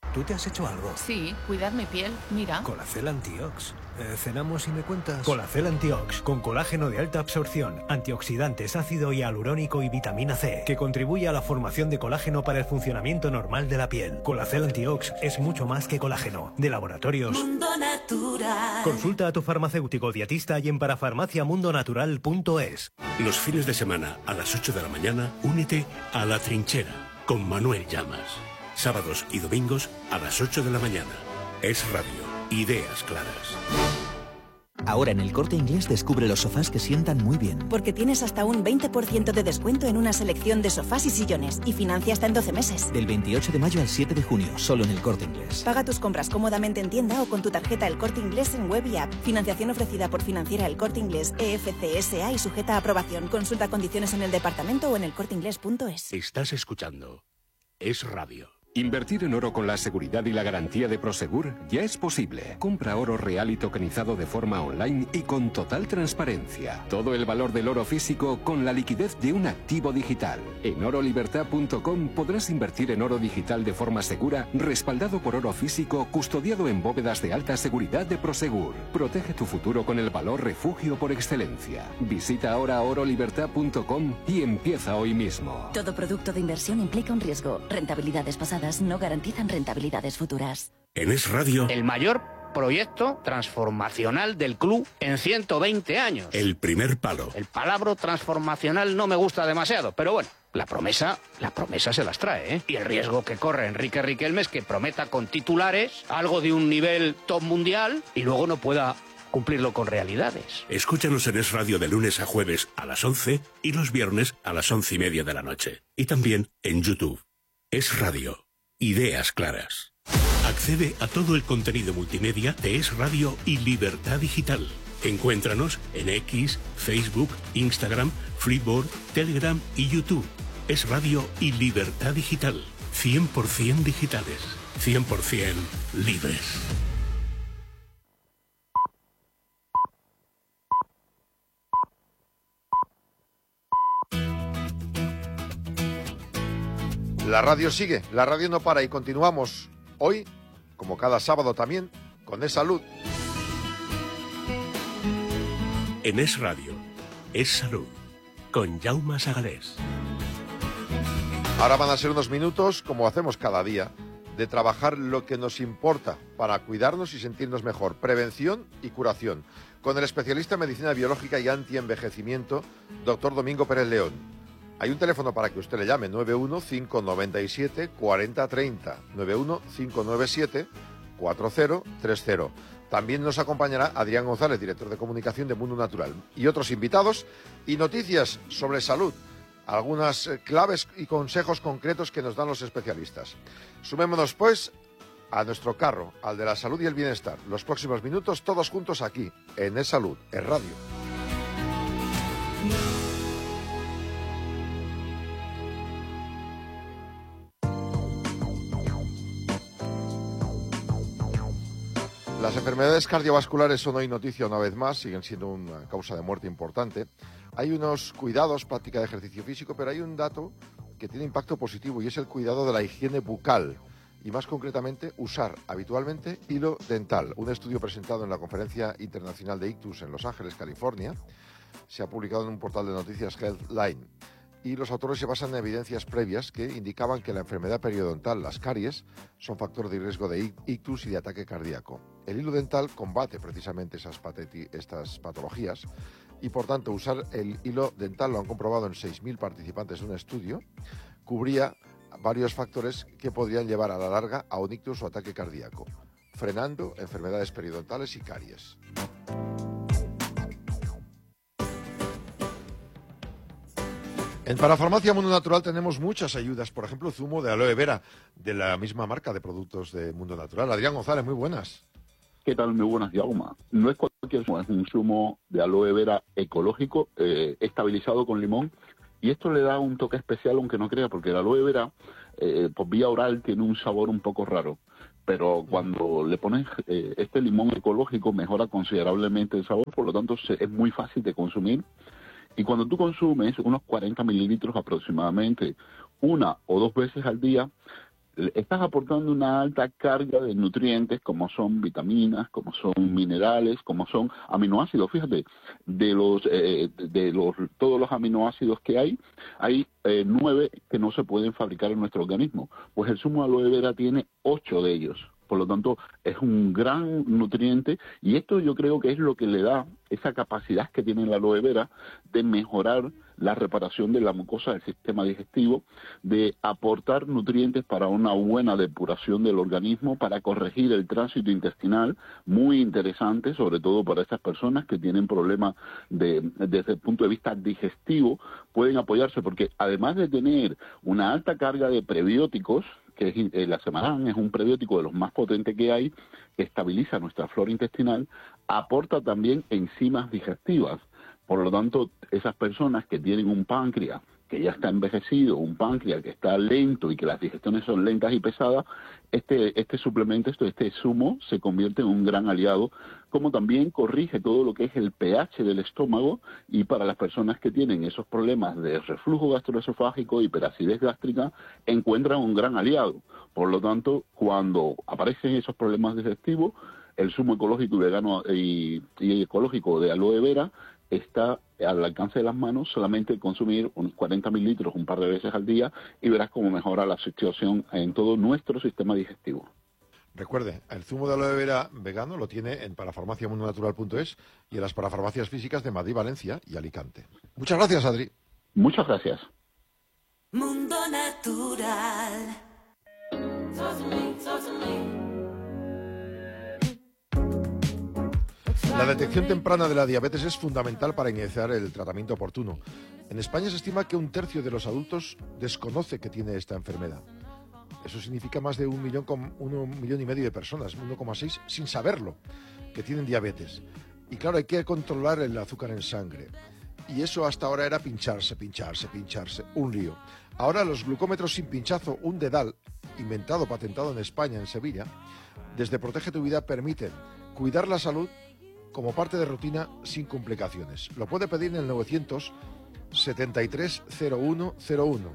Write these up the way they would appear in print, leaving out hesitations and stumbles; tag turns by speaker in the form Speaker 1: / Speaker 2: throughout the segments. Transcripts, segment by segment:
Speaker 1: ¿Tú te has hecho algo?
Speaker 2: Sí, cuidar mi piel, mira.
Speaker 1: Colacel Antiox. ¿Cenamos y me cuentas?
Speaker 3: Colacel Antiox, con colágeno de alta absorción, antioxidantes, ácido hialurónico y vitamina C, que contribuye a la formación de colágeno para el funcionamiento normal de la piel. Colacel Antiox es mucho más que colágeno. De Laboratorios
Speaker 4: Mundo Natural.
Speaker 3: Consulta a tu farmacéutico dietista y en parafarmaciamundonatural.es.
Speaker 5: Los fines de semana a las 8 de la mañana, únete a La Trinchera con Manuel Llamas. Sábados y domingos a las 8 de la mañana. Es Radio. Ideas claras.
Speaker 6: Ahora en El Corte Inglés descubre los sofás que sientan muy bien.
Speaker 7: Porque tienes hasta un 20% de descuento en una selección de sofás y sillones y financia hasta en 12 meses.
Speaker 6: Del 28 de mayo al 7 de junio, solo en El Corte Inglés.
Speaker 7: Paga tus compras cómodamente en tienda o con tu tarjeta El Corte Inglés en web y app. Financiación ofrecida por Financiera El Corte Inglés EFCSA y sujeta a aprobación. Consulta condiciones en el departamento o en elcorteinglés.es.
Speaker 5: Estás escuchando Es Radio.
Speaker 8: Invertir en oro con la seguridad y la garantía de Prosegur ya es posible. Compra oro real y tokenizado de forma online y con total transparencia. Todo el valor del oro físico con la liquidez de un activo digital. En orolibertad.com podrás invertir en oro digital de forma segura, respaldado por oro físico, custodiado en bóvedas de alta seguridad de Prosegur. Protege tu futuro con el valor refugio por excelencia. Visita ahora orolibertad.com y empieza hoy mismo.
Speaker 9: Todo producto de inversión implica un riesgo. Rentabilidades pasadas no garantizan rentabilidades futuras.
Speaker 5: En Es Radio.
Speaker 10: El mayor proyecto transformacional del club en 120 años.
Speaker 5: El primer palo.
Speaker 10: El palabra transformacional no me gusta demasiado, pero bueno, la promesa se las trae, ¿eh? Y el riesgo que corre Enrique Riquelme es que prometa con titulares algo de un nivel top mundial y luego no pueda cumplirlo con realidades.
Speaker 5: Escúchanos en Es Radio de lunes a jueves a las 11 y los viernes a las 11:30 de la noche. Y también en YouTube. Es Radio. Ideas claras. Accede a todo el contenido multimedia de Es Radio y Libertad Digital. Encuéntranos en X, Facebook, Instagram, Freeboard, Telegram y YouTube. Es Radio y Libertad Digital. 100% digitales. 100% libres.
Speaker 11: La radio sigue, la radio no para y continuamos hoy, como cada sábado también, con Es Salud.
Speaker 5: En Es Radio, Es Salud, con Jaume Sagalés.
Speaker 11: Ahora van a ser unos minutos, como hacemos cada día, de trabajar lo que nos importa para cuidarnos y sentirnos mejor. Prevención y curación. Con el especialista en medicina biológica y antienvejecimiento, doctor Domingo Pérez León. Hay un teléfono para que usted le llame, 91-597-4030, 91-597-4030. También nos acompañará Adrián González, director de comunicación de Mundo Natural, y otros invitados y noticias sobre salud, algunas claves y consejos concretos que nos dan los especialistas. Sumémonos, pues, a nuestro carro, al de la salud y el bienestar. Los próximos minutos, todos juntos aquí, en Es Salud, en Radio. Las enfermedades cardiovasculares son hoy noticia una vez más, siguen siendo una causa de muerte importante. Hay unos cuidados, práctica de ejercicio físico, pero hay un dato que tiene impacto positivo y es el cuidado de la higiene bucal y más concretamente usar habitualmente hilo dental. Un estudio presentado en la Conferencia Internacional de Ictus en Los Ángeles, California, se ha publicado en un portal de noticias Healthline. Y los autores se basan en evidencias previas que indicaban que la enfermedad periodontal, las caries, son factor de riesgo de ictus y de ataque cardíaco. El hilo dental combate precisamente estas patologías y, por tanto, usar el hilo dental, lo han comprobado en 6.000 participantes de un estudio, cubría varios factores que podrían llevar a la larga a un ictus o ataque cardíaco, frenando enfermedades periodontales y caries. En Parafarmacia Mundo Natural tenemos muchas ayudas, por ejemplo, zumo de aloe vera, de la misma marca de productos de Mundo Natural. Adrián González, muy buenas.
Speaker 12: ¿Qué tal? Muy buenas, Jaume. No es cualquier zumo, es un zumo de aloe vera ecológico, estabilizado con limón, y esto le da un toque especial, aunque no crea, porque el aloe vera, por vía oral, tiene un sabor un poco raro, pero cuando le pones este limón ecológico mejora considerablemente el sabor, por lo tanto es muy fácil de consumir. Y cuando tú consumes unos 40 mililitros aproximadamente, una o dos veces al día, estás aportando una alta carga de nutrientes como son vitaminas, como son minerales, como son aminoácidos. Fíjate, todos los aminoácidos que hay 9 que no se pueden fabricar en nuestro organismo. Pues el zumo de aloe vera tiene 8 de ellos. Por lo tanto, es un gran nutriente y esto yo creo que es lo que le da esa capacidad que tiene la aloe vera de mejorar la reparación de la mucosa del sistema digestivo, de aportar nutrientes para una buena depuración del organismo, para corregir el tránsito intestinal, muy interesante, sobre todo para esas personas que tienen problemas desde el punto de vista digestivo, pueden apoyarse porque además de tener una alta carga de prebióticos, que es la Semarán, es un prebiótico de los más potentes que hay, que estabiliza nuestra flora intestinal, aporta también enzimas digestivas. Por lo tanto, esas personas que tienen un páncreas que ya está envejecido, un páncreas que está lento y que las digestiones son lentas y pesadas, este suplemento, este zumo, se convierte en un gran aliado, como también corrige todo lo que es el pH del estómago, y para las personas que tienen esos problemas de reflujo gastroesofágico, hiperacidez gástrica, encuentran un gran aliado. Por lo tanto, cuando aparecen esos problemas digestivos, el zumo ecológico y vegano y ecológico de aloe vera está al alcance de las manos. Solamente consumir unos 40 mililitros un par de veces al día y verás cómo mejora la situación en todo nuestro sistema digestivo.
Speaker 11: Recuerde, el zumo de aloe vera vegano lo tiene en parafarmaciamundonatural.es y en las parafarmacias físicas de Madrid, Valencia y Alicante. Muchas gracias, Adri.
Speaker 12: Muchas gracias.
Speaker 4: Mundo Natural.
Speaker 11: La detección temprana de la diabetes es fundamental para iniciar el tratamiento oportuno. En España se estima que 1/3 de los adultos desconoce que tiene esta enfermedad. Eso significa más de 1,5 millones de personas, 1,6, sin saberlo, que tienen diabetes. Y claro, hay que controlar el azúcar en sangre. Y eso hasta ahora era pincharse, un lío. Ahora los glucómetros sin pinchazo, un dedal, inventado, patentado en España, en Sevilla, desde Protege tu Vida, permiten cuidar la salud como parte de rutina sin complicaciones. Lo puede pedir en el 973-0101.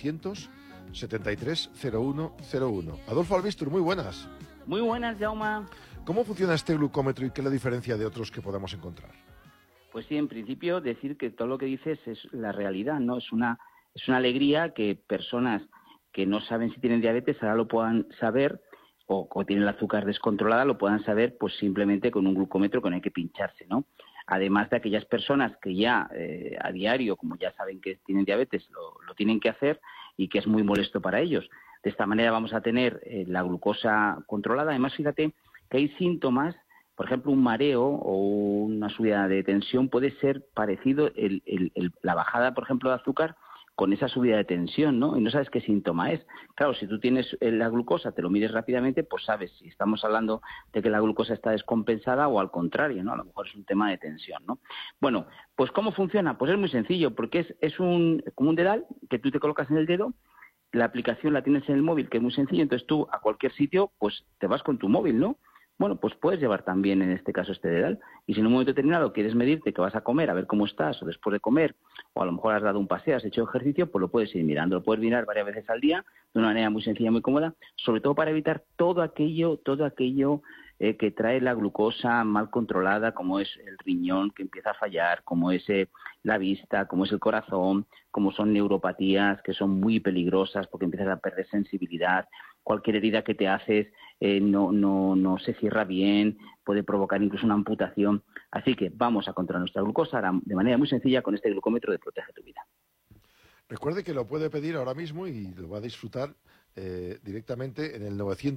Speaker 11: 973-0101. Adolfo Albistur, muy buenas.
Speaker 13: Muy buenas, Jaume.
Speaker 11: ¿Cómo funciona este glucómetro y qué le diferencia de otros que podamos encontrar?
Speaker 13: Pues sí, en principio decir que todo lo que dices es la realidad, ¿no? Es una alegría que personas que no saben si tienen diabetes ahora lo puedan saber, o tienen el azúcar descontrolada, lo puedan saber pues simplemente con un glucómetro que no hay que pincharse, ¿no? Además de aquellas personas que ya a diario, como ya saben que tienen diabetes, lo tienen que hacer y que es muy molesto para ellos. De esta manera vamos a tener la glucosa controlada. Además, fíjate que hay síntomas, por ejemplo, un mareo o una subida de tensión puede ser parecido la bajada, por ejemplo, de azúcar con esa subida de tensión, ¿no? Y no sabes qué síntoma es. Claro, si tú tienes la glucosa, te lo mides rápidamente, pues sabes si estamos hablando de que la glucosa está descompensada o al contrario, ¿no? A lo mejor es un tema de tensión, ¿no? Bueno, pues ¿cómo funciona? Pues es muy sencillo, porque es como un dedal que tú te colocas en el dedo, la aplicación la tienes en el móvil, que es muy sencillo, entonces tú a cualquier sitio, pues te vas con tu móvil, ¿no? Bueno, pues puedes llevar también en este caso este dedal, y si en un momento determinado quieres medirte que vas a comer, a ver cómo estás, o después de comer, o a lo mejor has dado un paseo, has hecho ejercicio, pues lo puedes ir mirando, lo puedes mirar varias veces al día, de una manera muy sencilla, muy cómoda, sobre todo para evitar todo aquello que trae la glucosa mal controlada, como es el riñón que empieza a fallar, como es la vista, como es el corazón, como son neuropatías que son muy peligrosas porque empiezas a perder sensibilidad. Cualquier herida que te haces no se cierra bien, puede provocar incluso una amputación. Así que vamos a controlar nuestra glucosa de manera muy sencilla con este glucómetro de Protege tu Vida.
Speaker 11: Recuerde que lo puede pedir ahora mismo y lo va a disfrutar directamente en el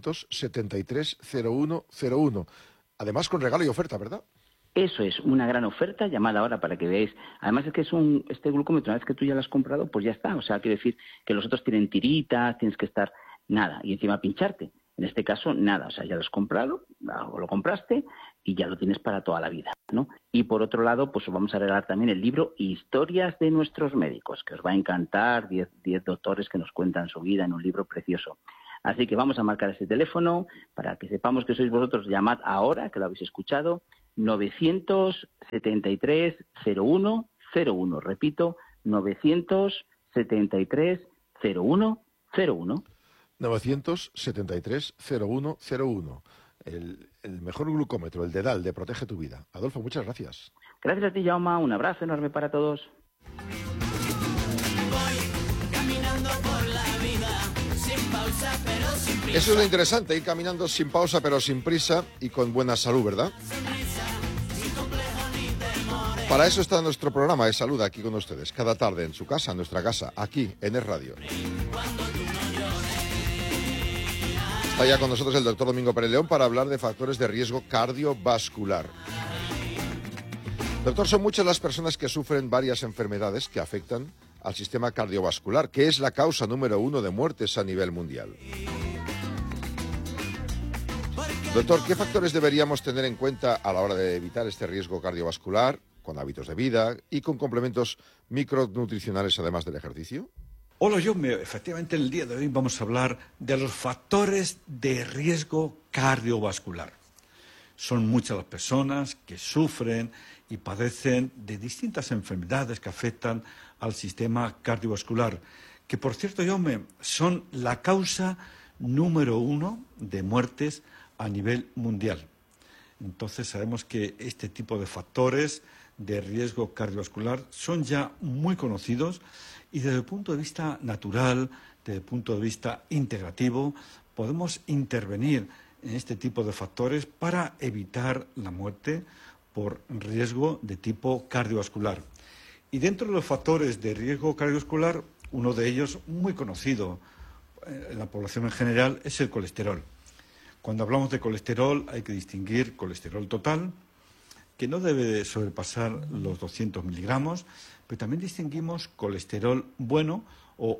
Speaker 11: 973-0101. Además con regalo y oferta, ¿verdad?
Speaker 13: Eso es, una gran oferta, llamada ahora para que veáis. Además es que este glucómetro, una vez que tú ya lo has comprado, pues ya está. O sea, quiere decir que los otros tienen tiritas, tienes que estar nada, y encima pincharte. En este caso, nada, o sea, ya lo has comprado, o lo compraste, y ya lo tienes para toda la vida, ¿no? Y por otro lado, pues os vamos a regalar también el libro Historias de nuestros médicos, que os va a encantar, 10 doctores que nos cuentan su vida en un libro precioso. Así que vamos a marcar ese teléfono para que sepamos que sois vosotros. Llamad ahora, que lo habéis escuchado, 973-0101. Repito, 973-0101.
Speaker 11: 973-0101. El mejor glucómetro, el Dedal, de Protege tu Vida. Adolfo, muchas gracias.
Speaker 13: Gracias a ti, Jaume. Un abrazo enorme para todos.
Speaker 11: Eso es lo interesante, ir caminando sin pausa pero sin prisa y con buena salud, ¿verdad? Para eso está nuestro programa de salud aquí con ustedes, cada tarde en su casa, en nuestra casa, aquí en Es Radio. Está ya con nosotros el doctor Domingo Pérez León para hablar de factores de riesgo cardiovascular. Doctor, son muchas las personas que sufren varias enfermedades que afectan al sistema cardiovascular, que es la causa número 1 de muertes a nivel mundial. Doctor, ¿qué factores deberíamos tener en cuenta a la hora de evitar este riesgo cardiovascular, con hábitos de vida y con complementos micronutricionales además del ejercicio?
Speaker 14: Hola, efectivamente en el día de hoy vamos a hablar de los factores de riesgo cardiovascular. Son muchas las personas que sufren y padecen de distintas enfermedades que afectan al sistema cardiovascular, que por cierto, son la causa número 1 de muertes a nivel mundial. Entonces sabemos que este tipo de factores de riesgo cardiovascular son ya muy conocidos y desde el punto de vista natural, desde el punto de vista integrativo, podemos intervenir en este tipo de factores para evitar la muerte por riesgo de tipo cardiovascular. Y dentro de los factores de riesgo cardiovascular, uno de ellos muy conocido en la población en general es el colesterol. Cuando hablamos de colesterol hay que distinguir colesterol total, que no debe sobrepasar los 200 miligramos, pero también distinguimos colesterol bueno o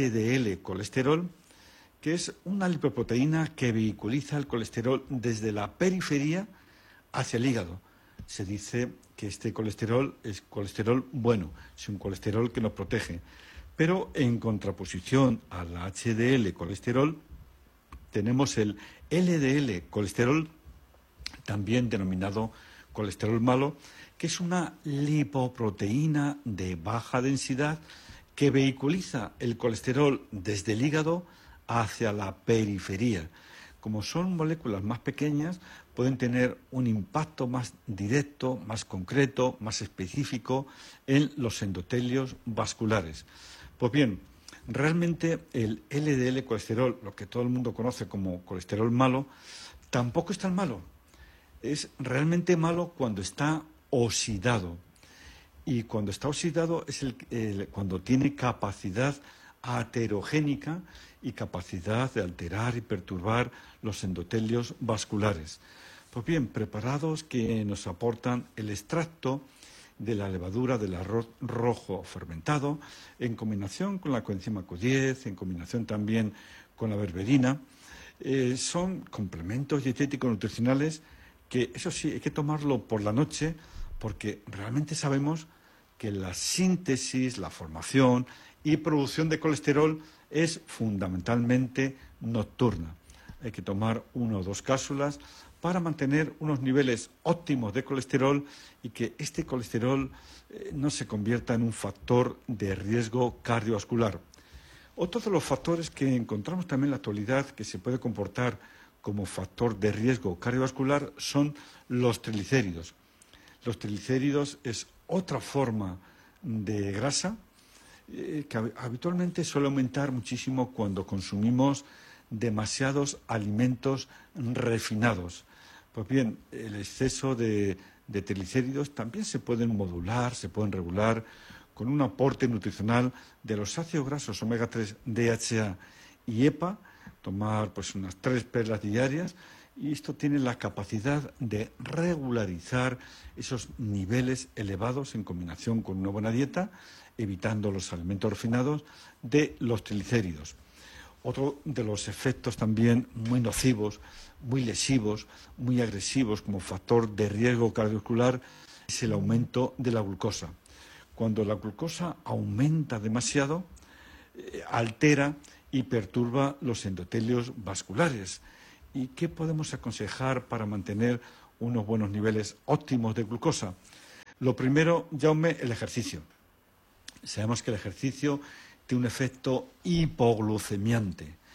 Speaker 14: HDL colesterol, que es una lipoproteína que vehiculiza el colesterol desde la periferia hacia el hígado. Se dice que este colesterol es colesterol bueno, es un colesterol que nos protege. Pero en contraposición al HDL colesterol, tenemos el LDL colesterol, también denominado colesterol malo, que es una lipoproteína de baja densidad que vehiculiza el colesterol desde el hígado hacia la periferia. Como son moléculas más pequeñas, pueden tener un impacto más directo, más concreto, más específico en los endotelios vasculares. Pues bien, realmente el LDL colesterol, lo que todo el mundo conoce como colesterol malo, tampoco es tan malo. Es realmente malo cuando está oxidado. Y cuando está oxidado es cuando tiene capacidad aterogénica y capacidad de alterar y perturbar los endotelios vasculares. Pues bien, preparados que nos aportan el extracto de la levadura del arroz rojo fermentado, en combinación con la coenzima Q10, en combinación también con la berberina, son complementos dietéticos nutricionales que, eso sí, hay que tomarlo por la noche porque realmente sabemos que la síntesis, la formación y producción de colesterol es fundamentalmente nocturna. Hay que tomar 1 o 2 cápsulas para mantener unos niveles óptimos de colesterol y que este colesterol no se convierta en un factor de riesgo cardiovascular. Otro de los factores que encontramos también en la actualidad que se puede comportar como factor de riesgo cardiovascular son los triglicéridos. Los triglicéridos es otra forma de grasa que habitualmente suele aumentar muchísimo cuando consumimos demasiados alimentos refinados. Pues bien, el exceso de triglicéridos también se pueden modular, se pueden regular con un aporte nutricional de los ácidos grasos omega 3, DHA y EPA, tomar pues unas 3 perlas diarias, y esto tiene la capacidad de regularizar esos niveles elevados en combinación con una buena dieta, evitando los alimentos refinados de los triglicéridos. Otro de los efectos también muy nocivos, muy lesivos, muy agresivos como factor de riesgo cardiovascular es el aumento de la glucosa. Cuando la glucosa aumenta demasiado, altera y perturba los endotelios vasculares. ¿Y qué podemos aconsejar para mantener unos buenos niveles óptimos de glucosa? Lo primero, Jaume, el ejercicio. Sabemos que el ejercicio tiene un efecto hipoglucemiante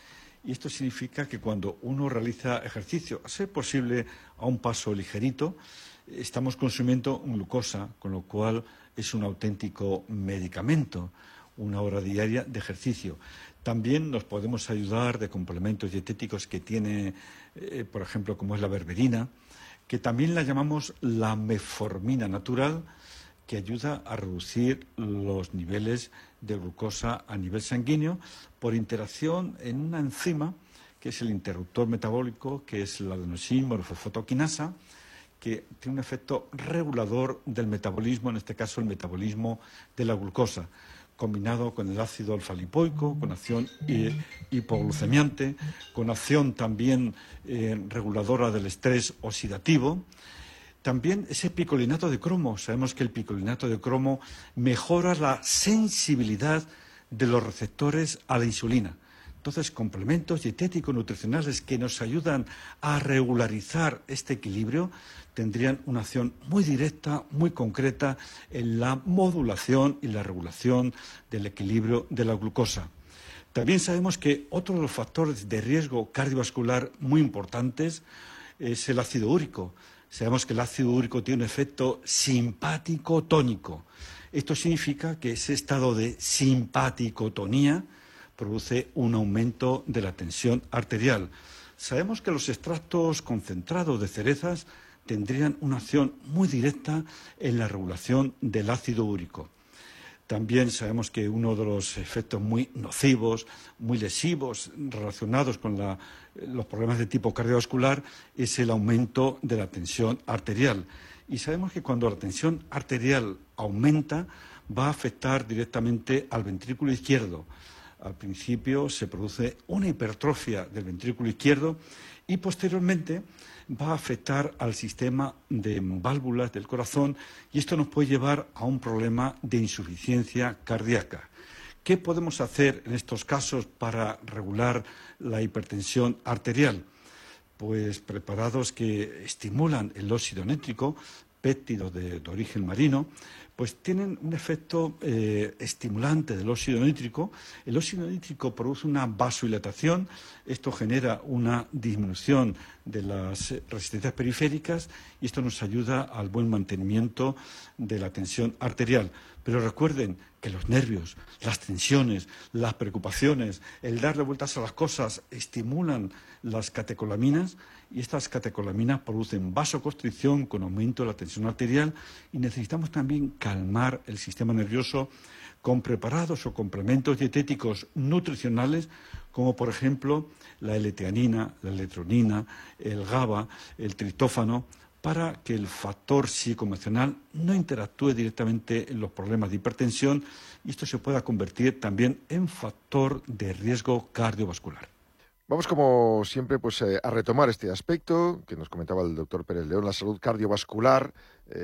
Speaker 14: Y esto significa que cuando uno realiza ejercicio, a ser posible a un paso ligerito, estamos consumiendo glucosa, con lo cual es un auténtico medicamento, una hora diaria de ejercicio. También nos podemos ayudar de complementos dietéticos que tiene, por ejemplo, como es la berberina, que también la llamamos la metformina natural, que ayuda a reducir los niveles de glucosa a nivel sanguíneo por interacción en una enzima que es el interruptor metabólico, que es la adenosín-morfosfotoquinasa, que tiene un efecto regulador del metabolismo, en este caso el metabolismo de la glucosa, combinado con el ácido alfa-lipoico, con acción hipoglucemiante, con acción también reguladora del estrés oxidativo. También ese picolinato de cromo. Sabemos que el picolinato de cromo mejora la sensibilidad de los receptores a la insulina. Entonces, complementos dietéticos nutricionales que nos ayudan a regularizar este equilibrio tendrían una acción muy directa, muy concreta en la modulación y la regulación del equilibrio de la glucosa. También sabemos que otro de los factores de riesgo cardiovascular muy importantes es el ácido úrico. Sabemos que el ácido úrico tiene un efecto simpático tónico. Esto significa que ese estado de simpaticotonía produce un aumento de la tensión arterial. Sabemos que los extractos concentrados de cerezas tendrían una acción muy directa en la regulación del ácido úrico. También sabemos que uno de los efectos muy nocivos, muy lesivos, relacionados con los problemas de tipo cardiovascular es el aumento de la tensión arterial. Y sabemos que cuando la tensión arterial aumenta, va a afectar directamente al ventrículo izquierdo. Al principio se produce una hipertrofia del ventrículo izquierdo y posteriormente va a afectar al sistema de válvulas del corazón y esto nos puede llevar a un problema de insuficiencia cardíaca. ¿Qué podemos hacer en estos casos para regular la hipertensión arterial? Pues preparados que estimulan el óxido nítrico, péptidos de origen marino, pues tienen un efecto estimulante del óxido nítrico. El óxido nítrico produce una vasodilatación, esto genera una disminución de las resistencias periféricas y esto nos ayuda al buen mantenimiento de la tensión arterial. Pero recuerden que los nervios, las tensiones, las preocupaciones, el darle vueltas a las cosas estimulan las catecolaminas y estas catecolaminas producen vasoconstricción con aumento de la tensión arterial y necesitamos también calmar el sistema nervioso con preparados o complementos dietéticos nutricionales como por ejemplo la L-teanina, la L-tronina, el GABA, el triptófano, para que el factor psicoemocional no interactúe directamente en los problemas de hipertensión y esto se pueda convertir también en factor de riesgo cardiovascular.
Speaker 11: Vamos, como siempre, pues a retomar este aspecto que nos comentaba el doctor Pérez León, la salud cardiovascular,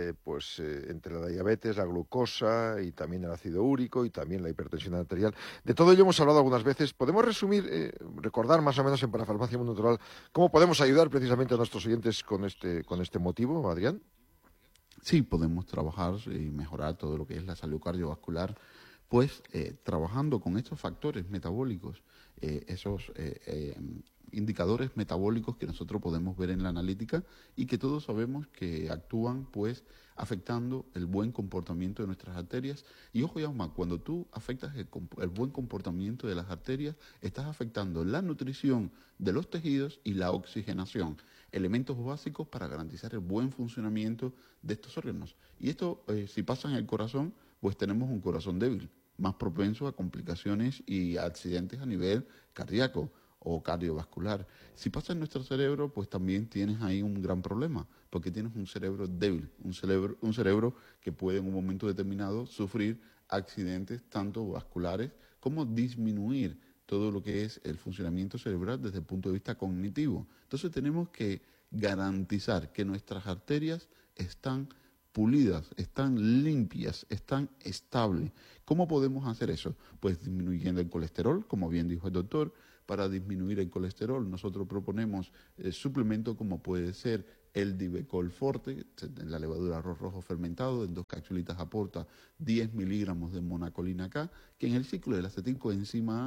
Speaker 11: entre la diabetes, la glucosa y también el ácido úrico y también la hipertensión arterial. De todo ello hemos hablado algunas veces. ¿Podemos resumir, recordar más o menos en Parafarmacia Mundo Natural cómo podemos ayudar precisamente a nuestros oyentes con este motivo, Adrián?
Speaker 15: Sí, podemos trabajar y mejorar todo lo que es la salud cardiovascular, pues trabajando con estos factores metabólicos, esos indicadores metabólicos que nosotros podemos ver en la analítica y que todos sabemos que actúan pues afectando el buen comportamiento de nuestras arterias. Y ojo, Jaume, cuando tú afectas el buen comportamiento de las arterias, estás afectando la nutrición de los tejidos y la oxigenación, elementos básicos para garantizar el buen funcionamiento de estos órganos. Y esto, si pasa en el corazón, pues tenemos un corazón débil, más propenso a complicaciones y accidentes a nivel cardíaco o cardiovascular. Si pasa en nuestro cerebro, pues también tienes ahí un gran problema, porque tienes un cerebro débil, un cerebro que puede en un momento determinado sufrir accidentes tanto vasculares como disminuir todo lo que es el funcionamiento cerebral desde el punto de vista cognitivo. Entonces tenemos que garantizar que nuestras arterias están pulidas, están limpias, están estables. ¿Cómo podemos hacer eso? Pues disminuyendo el colesterol, como bien dijo el doctor. Para disminuir el colesterol nosotros proponemos suplementos como puede ser el Divecol Forte, la levadura de arroz rojo fermentado, en 2 capsulitas aporta 10 miligramos de monacolina K, que en el ciclo del acetilcoenzima A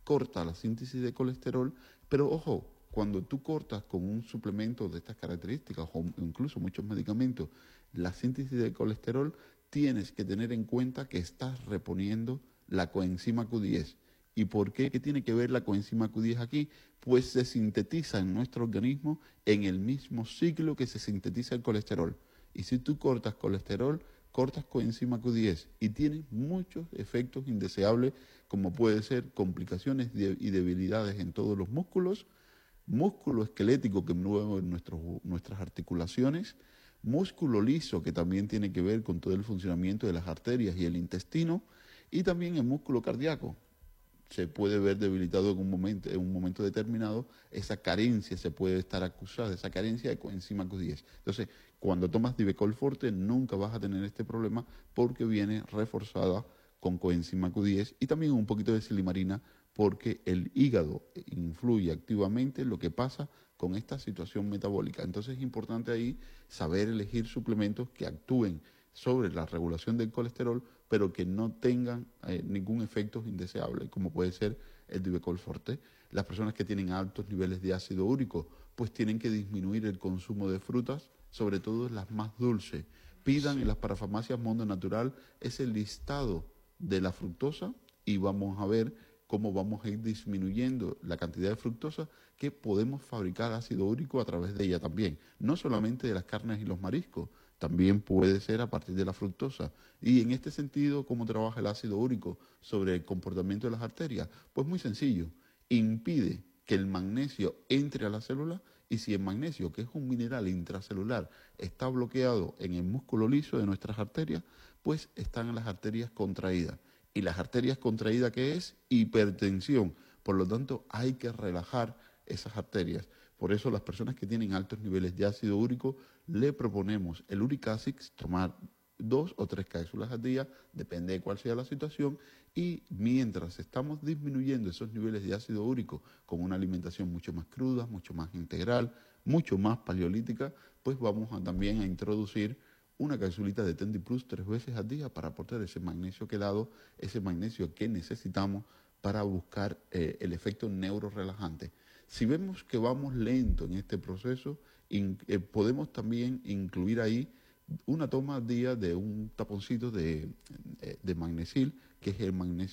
Speaker 15: corta la síntesis de colesterol, pero ojo, cuando tú cortas con un suplemento de estas características o incluso muchos medicamentos la síntesis de colesterol, tienes que tener en cuenta que estás reponiendo la coenzima Q10. ¿Y por qué? ¿Qué tiene que ver la coenzima Q10 aquí? Pues se sintetiza en nuestro organismo en el mismo ciclo que se sintetiza el colesterol. Y si tú cortas colesterol, cortas coenzima Q10 y tienes muchos efectos indeseables, como puede ser complicaciones y debilidades en todos los músculos, músculo esquelético que mueve nuestras articulaciones, músculo liso que también tiene que ver con todo el funcionamiento de las arterias y el intestino, y también el músculo cardíaco. Se puede ver debilitado en un momento determinado, esa carencia se puede estar acusada, esa carencia de coenzima Q10. Entonces, cuando tomas Divecol Forte nunca vas a tener este problema porque viene reforzada con coenzima Q10 y también un poquito de silimarina porque el hígado influye activamente en lo que pasa con esta situación metabólica. Entonces es importante ahí saber elegir suplementos que actúen sobre la regulación del colesterol, pero que no tengan ningún efecto indeseable, como puede ser el Divecol Forte. Las personas que tienen altos niveles de ácido úrico, pues tienen que disminuir el consumo de frutas, sobre todo las más dulces. Pidan en las parafarmacias Mundo Natural ese listado de la fructosa y vamos a ver cómo vamos a ir disminuyendo la cantidad de fructosa que podemos fabricar ácido úrico a través de ella también. No solamente de las carnes y los mariscos, también puede ser a partir de la fructosa. Y en este sentido, ¿cómo trabaja el ácido úrico sobre el comportamiento de las arterias? Pues muy sencillo, impide que el magnesio entre a la célula y si el magnesio, que es un mineral intracelular, está bloqueado en el músculo liso de nuestras arterias, pues están en las arterias contraídas. Y las arterias contraídas, ¿qué es? Hipertensión. Por lo tanto, hay que relajar esas arterias. Por eso las personas que tienen altos niveles de ácido úrico, le proponemos el Uric Acid, tomar 2 o 3 cápsulas al día, depende de cuál sea la situación, y mientras estamos disminuyendo esos niveles de ácido úrico con una alimentación mucho más cruda, mucho más integral, mucho más paleolítica, pues vamos también a introducir una capsulita de Tendi Plus 3 veces al día para aportar ese magnesio quelado, ese magnesio que necesitamos para buscar el efecto neurorelajante. Si vemos que vamos lento en este proceso, podemos también incluir ahí una toma al día de un taponcito de magnesil, que es el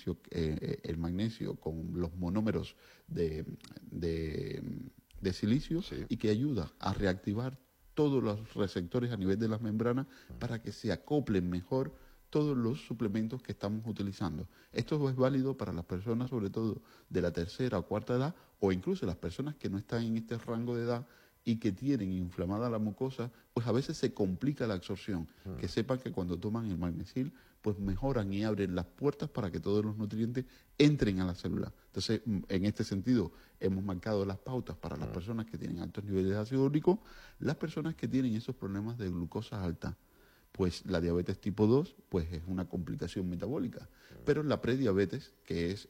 Speaker 15: magnesio con los monómeros de silicio, sí, y que ayuda a reactivar todos los receptores a nivel de las membranas para que se acoplen mejor todos los suplementos que estamos utilizando. Esto es válido para las personas, sobre todo de la tercera o cuarta edad, o incluso las personas que no están en este rango de edad y que tienen inflamada la mucosa, pues a veces se complica la absorción. Que sepan que cuando toman el magnesil, pues mejoran y abren las puertas para que todos los nutrientes entren a la célula. Entonces, en este sentido, hemos marcado las pautas para las personas que tienen altos niveles de ácido úrico, las personas que tienen esos problemas de glucosa alta. Pues la diabetes tipo 2 pues es una complicación metabólica, pero la prediabetes, que es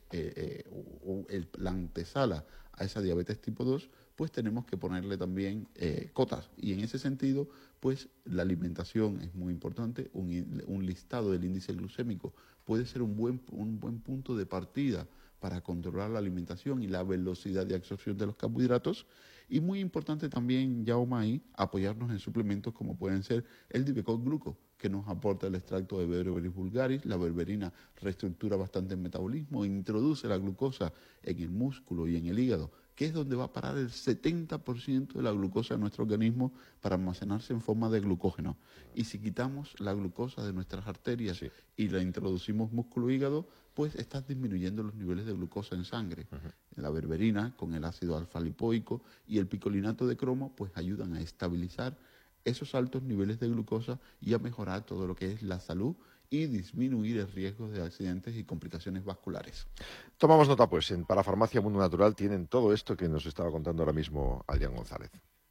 Speaker 15: la antesala a esa diabetes tipo 2, pues tenemos que ponerle también cotas. Y en ese sentido, pues la alimentación es muy importante, un listado del índice glucémico puede ser un buen punto de partida para controlar la alimentación y la velocidad de absorción de los carbohidratos. Y muy importante también, Jaume, apoyarnos en suplementos como pueden ser el Divecol Gluco, que nos aporta el extracto de Berberis vulgaris. La berberina reestructura bastante el metabolismo, introduce la glucosa en el músculo y en el hígado, que es donde va a parar el 70% de la glucosa de nuestro organismo para almacenarse en forma de glucógeno. Y si quitamos la glucosa de nuestras arterias y la introducimos músculo-hígado, pues estás disminuyendo los niveles de glucosa en sangre. La berberina, con el ácido alfa-lipoico y el picolinato de cromo, pues ayudan a estabilizar esos altos niveles de glucosa y a mejorar todo lo que es la salud y disminuir el riesgo de accidentes y complicaciones vasculares.
Speaker 11: Tomamos nota, pues, en Parafarmacia Mundo Natural tienen todo esto que nos estaba contando ahora mismo Adrián González.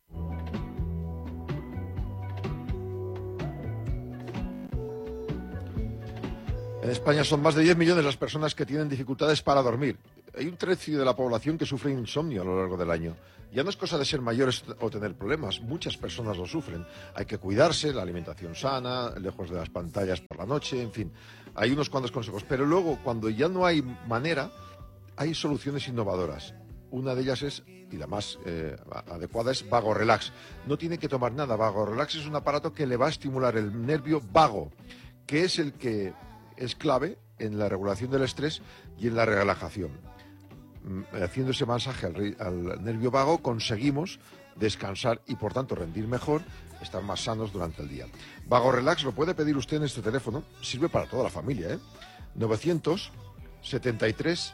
Speaker 11: En España son más de 10 millones las personas que tienen dificultades para dormir. Hay un tercio de la población que sufre insomnio a lo largo del año. Ya no es cosa de ser mayores o tener problemas, muchas personas lo sufren. Hay que cuidarse, la alimentación sana, lejos de las pantallas por la noche, en fin. Hay unos cuantos consejos, pero luego cuando ya no hay manera, hay soluciones innovadoras. Una de ellas es, y la más adecuada, es Vago Relax. No tiene que tomar nada. Vago Relax es un aparato que le va a estimular el nervio vago, que es el que es clave en la regulación del estrés y en la relajación. Haciendo ese masaje al nervio vago conseguimos descansar y por tanto rendir mejor, estar más sanos durante el día. Vago Relax lo puede pedir usted en este teléfono, sirve para toda la familia, 973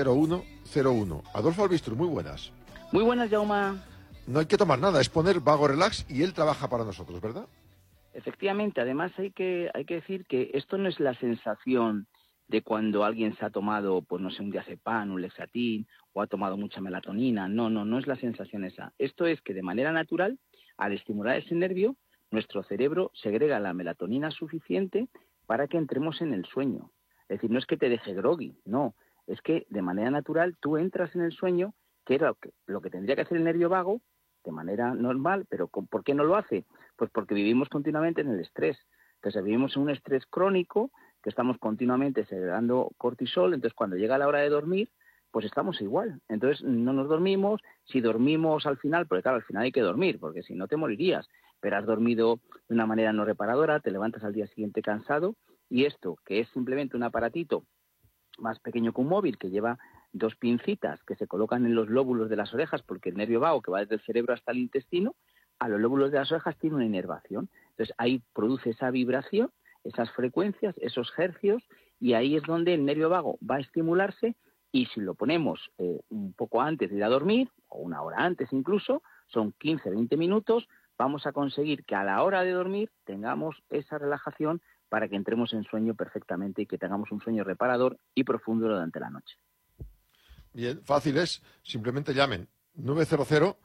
Speaker 11: 0101. Adolfo Albistur, muy buenas.
Speaker 13: Muy buenas, Jaume.
Speaker 11: No hay que tomar nada, es poner Vago Relax y él trabaja para nosotros, ¿verdad?
Speaker 13: Efectivamente, además hay que decir que esto no es la sensación de cuando alguien se ha tomado, pues no sé, un diazepam, un Lexatin, o ha tomado mucha melatonina. No es la sensación esa. Esto es que de manera natural, al estimular ese nervio, nuestro cerebro segrega la melatonina suficiente para que entremos en el sueño. Es decir, no es que te deje groggy, no. Es que de manera natural tú entras en el sueño, que era lo que tendría que hacer el nervio vago de manera normal, pero ¿por qué no lo hace? Pues porque vivimos continuamente en el estrés. Entonces vivimos en un estrés crónico, que estamos continuamente segregando cortisol, entonces cuando llega la hora de dormir, pues estamos igual. Entonces no nos dormimos, si dormimos al final, porque claro, al final hay que dormir, porque si no te morirías, pero has dormido de una manera no reparadora, te levantas al día siguiente cansado, y esto, que es simplemente un aparatito más pequeño que un móvil, que lleva 2 pincitas que se colocan en los lóbulos de las orejas, porque el nervio vago, que va desde el cerebro hasta el intestino, a los lóbulos de las orejas tiene una inervación. Entonces ahí produce esa vibración, esas frecuencias, esos hercios, y ahí es donde el nervio vago va a estimularse, y si lo ponemos un poco antes de ir a dormir, o una hora antes incluso, son 15-20 minutos, vamos a conseguir que a la hora de dormir tengamos esa relajación para que entremos en sueño perfectamente y que tengamos un sueño reparador y profundo durante la noche.
Speaker 11: Bien, fácil es, simplemente llamen 900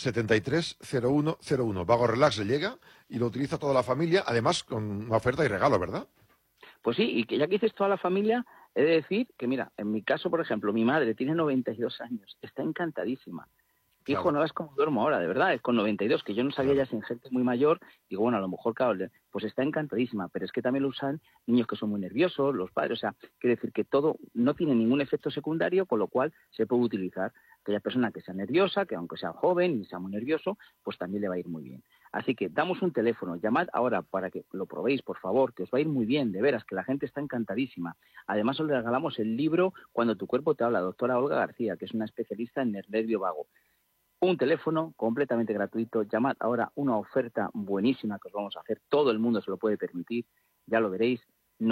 Speaker 11: 73 0101. Vago Relax le llega y lo utiliza toda la familia, además con una oferta y regalo, ¿verdad?
Speaker 13: Pues sí, y que ya que dices toda la familia, he de decir que, mira, en mi caso, por ejemplo, mi madre tiene 92 años, está encantadísima. Hijo, claro. No es como duermo ahora, de verdad, es con 92, que yo no sabía ya sin gente muy mayor, digo, bueno, a lo mejor, claro, pues está encantadísima, pero es que también lo usan niños que son muy nerviosos, los padres, o sea, quiere decir que todo no tiene ningún efecto secundario, con lo cual se puede utilizar aquella persona que sea nerviosa, que aunque sea joven y sea muy nervioso, pues también le va a ir muy bien. Así que damos un teléfono, llamad ahora para que lo probéis, por favor, que os va a ir muy bien, de veras, que la gente está encantadísima. Además os le regalamos el libro Cuando tu cuerpo te habla, doctora Olga García, que es una especialista en el nervio vago. Un teléfono completamente gratuito, llamad ahora, una oferta buenísima que os vamos a hacer, todo el mundo se lo puede permitir, ya lo veréis,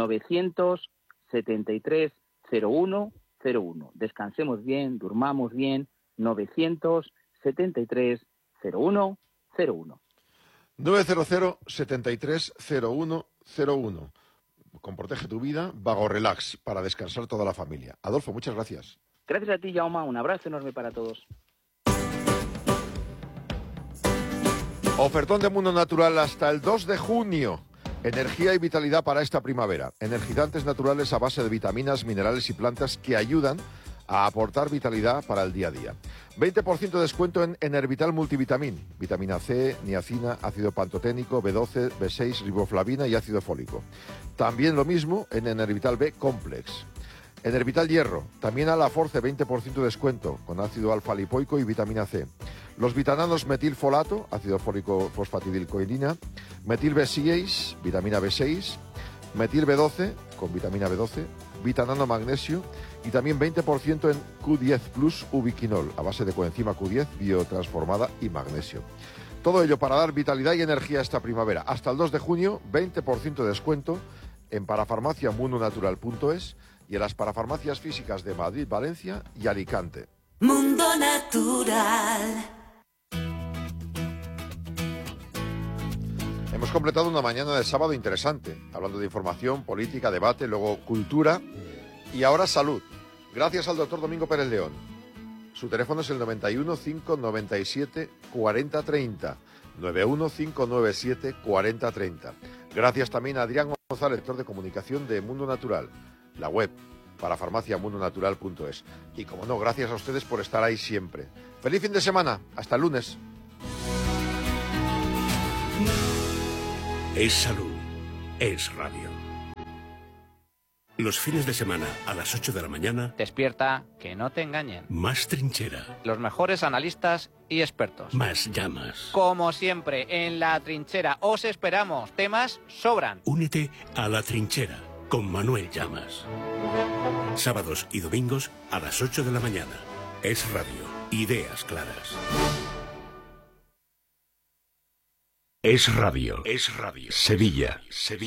Speaker 13: 973 0101. Descansemos bien, durmamos bien, 973 0101.
Speaker 11: 900 73 0101. Con Protege tu Vida, Vago Relax, para descansar toda la familia. Adolfo, muchas gracias.
Speaker 13: Gracias a ti, Jaume, un abrazo enorme para todos.
Speaker 11: Ofertón de Mundo Natural hasta el 2 de junio. Energía y vitalidad para esta primavera. Energizantes naturales a base de vitaminas, minerales y plantas que ayudan a aportar vitalidad para el día a día. 20% de descuento en Enervital Multivitamin. Vitamina C, niacina, ácido pantoténico, B12, B6, riboflavina y ácido fólico. También lo mismo en Enervital B Complex. Enervital Hierro, también a la Force 20% de descuento, con ácido alfa-lipoico y vitamina C. Los vitananos metilfolato, ácido fólico fosfatidilcoinina, metil B6, vitamina B6, metil B12, con vitamina B12, vitanano magnesio y también 20% en Q10 Plus ubiquinol, a base de coenzima Q10, biotransformada y magnesio. Todo ello para dar vitalidad y energía esta primavera. Hasta el 2 de junio, 20% de descuento en parafarmaciamundonatural.es y en las parafarmacias físicas de Madrid, Valencia y Alicante.
Speaker 4: Mundo Natural.
Speaker 11: Hemos completado una mañana de sábado interesante, hablando de información, política, debate, luego cultura y ahora salud. Gracias al doctor Domingo Pérez León. Su teléfono es el 91 597 4030. 91 597 4030. Gracias también a Adrián González, director de comunicación de Mundo Natural, la web para farmaciamundonatural.es. Y como no, gracias a ustedes por estar ahí siempre. Feliz fin de semana. Hasta el lunes.
Speaker 5: Es salud. Es radio. Los fines de semana a las 8 de la mañana.
Speaker 10: Despierta, que no te engañen.
Speaker 5: Más trinchera.
Speaker 10: Los mejores analistas y expertos.
Speaker 5: Más llamas.
Speaker 10: Como siempre, en La Trinchera os esperamos. Temas sobran.
Speaker 5: Únete a La Trinchera con Manuel Llamas. Sábados y domingos a las 8 de la mañana. Es Radio. Ideas claras. Es Radio. Es Radio. Sevilla.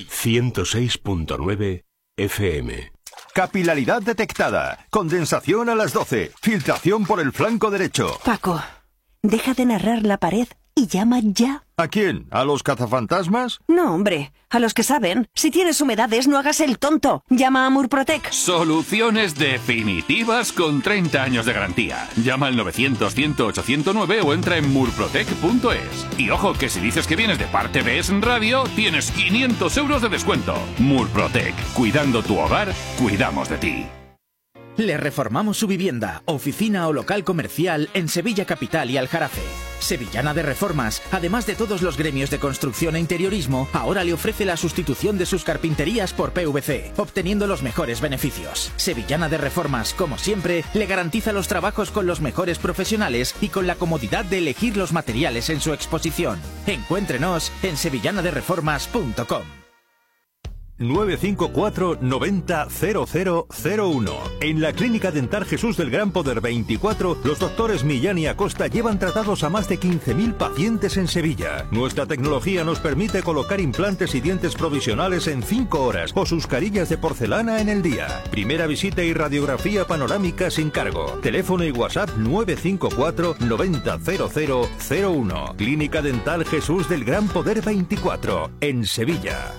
Speaker 5: 106.9 FM.
Speaker 16: Capilaridad detectada. Condensación a las 12. Filtración por el flanco derecho.
Speaker 17: Paco, deja de narrar la pared y llama ya.
Speaker 16: ¿A quién? ¿A los cazafantasmas?
Speaker 17: No, hombre, a los que saben. Si tienes humedades, no hagas el tonto. Llama a Murprotec.
Speaker 18: Soluciones definitivas con 30 años de garantía. Llama al 900-108-109 o entra en murprotec.es. Y ojo, que si dices que vienes de parte de Es Radio, tienes 500 euros de descuento. Murprotec. Cuidando tu hogar, cuidamos de ti.
Speaker 19: Le reformamos su vivienda, oficina o local comercial en Sevilla Capital y Aljarafe. Sevillana de Reformas, además de todos los gremios de construcción e interiorismo, ahora le ofrece la sustitución de sus carpinterías por PVC, obteniendo los mejores beneficios. Sevillana de Reformas, como siempre, le garantiza los trabajos con los mejores profesionales y con la comodidad de elegir los materiales en su exposición. Encuéntrenos en sevillanadereformas.com.
Speaker 16: 954 90 0001. En la Clínica Dental Jesús del Gran Poder 24, los doctores Millán y Acosta llevan tratados a más de 15.000 pacientes en Sevilla. Nuestra tecnología nos permite colocar implantes y dientes provisionales en 5 horas o sus carillas de porcelana en el día. Primera visita y radiografía panorámica sin cargo. Teléfono y WhatsApp 954 90 0001. Clínica Dental Jesús del Gran Poder 24, en Sevilla.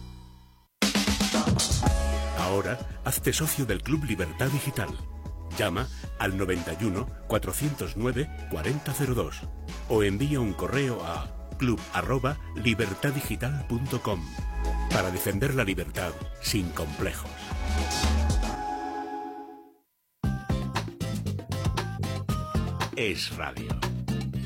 Speaker 5: Ahora, hazte socio del Club Libertad Digital. Llama al 91 409 4002 o envía un correo a club@libertaddigital.com para defender la libertad sin complejos. Es Radio.